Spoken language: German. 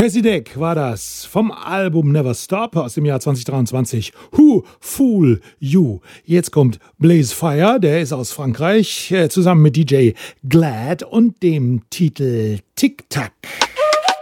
Jazzy Deck war das vom Album Never Stop aus dem Jahr 2023. Who Fool You? Jetzt kommt Blaze Fire, der ist aus Frankreich, zusammen mit DJ Glad und dem Titel Tic Tac.